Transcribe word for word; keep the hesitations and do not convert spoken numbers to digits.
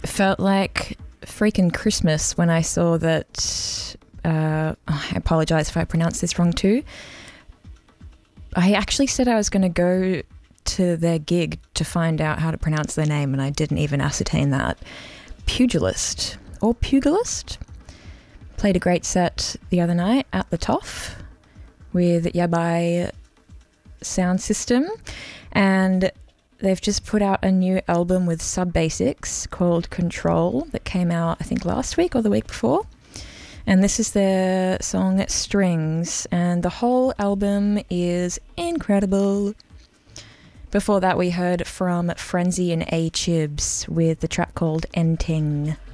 felt like freaking Christmas when I saw that, uh, I apologise if I pronounce this wrong too. I actually said I was going to go to their gig to find out how to pronounce their name, and I didn't even ascertain that. Pugilist, or Pugilist, played a great set the other night at the Toff with Yabai Sound System, and they've just put out a new album with Sub Basics called Control that came out, I think, last week or the week before. And this is their song Strings, and the whole album is incredible. Before that, we heard from Frenzy and A Chibs with the track called Enting.